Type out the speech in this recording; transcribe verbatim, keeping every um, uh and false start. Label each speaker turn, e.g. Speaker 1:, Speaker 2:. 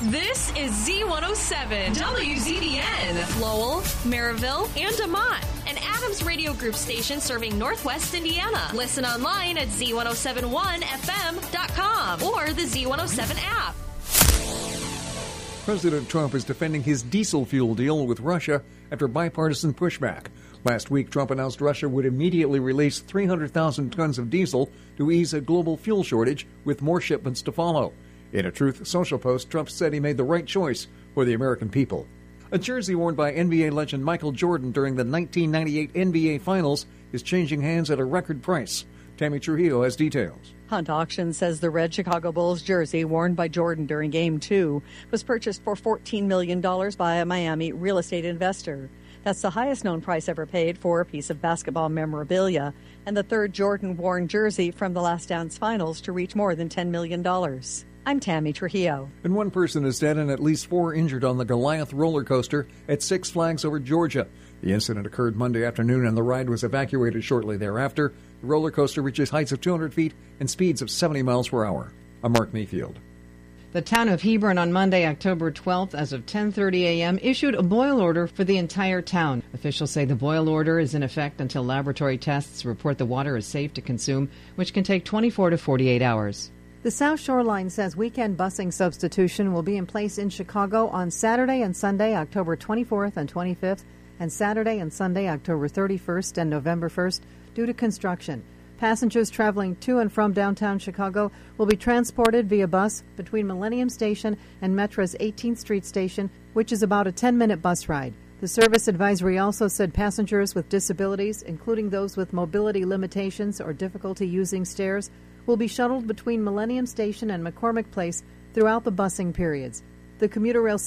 Speaker 1: This is Z one oh seven, W Z B N, Lowell, Maryville, and DeMont, an Adams Radio Group station serving Northwest Indiana. Listen online at Z one oh seven one F M dot com or the Z one oh seven app.
Speaker 2: President Trump is defending his diesel fuel deal with Russia after bipartisan pushback. Last week, Trump announced Russia would immediately release three hundred thousand tons of diesel to ease a global fuel shortage, with more shipments to follow. In a Truth Social post, Trump said he made the right choice for the American people. A jersey worn by N B A legend Michael Jordan during the nineteen ninety-eight N B A Finals is changing hands at a record price. Tammy Trujillo has details.
Speaker 3: Hunt Auction says the red Chicago Bulls jersey worn by Jordan during Game two was purchased for fourteen million dollars by a Miami real estate investor. That's the highest known price ever paid for a piece of basketball memorabilia, and the third Jordan-worn jersey from the Last Dance Finals to reach more than ten million dollars. I'm Tammy Trujillo.
Speaker 2: And one person is dead and at least four injured on the Goliath roller coaster at Six Flags over Georgia. The incident occurred Monday afternoon and the ride was evacuated shortly thereafter. The roller coaster reaches heights of two hundred feet and speeds of seventy miles per hour. I'm Mark Mayfield.
Speaker 4: The town of Hebron on Monday, October twelfth, as of ten thirty a.m., issued a boil order for the entire town. Officials say the boil order is in effect until laboratory tests report the water is safe to consume, which can take twenty-four to forty-eight hours.
Speaker 5: The South Shore Line says weekend busing substitution will be in place in Chicago on Saturday and Sunday, October twenty-fourth and twenty-fifth, and Saturday and Sunday, October thirty-first and November first, due to construction. Passengers traveling to and from downtown Chicago will be transported via bus between Millennium Station and Metra's eighteenth Street Station, which is about a ten-minute bus ride. The service advisory also said passengers with disabilities, including those with mobility limitations or difficulty using stairs, will be shuttled between Millennium Station and McCormick Place throughout the busing periods. The commuter rail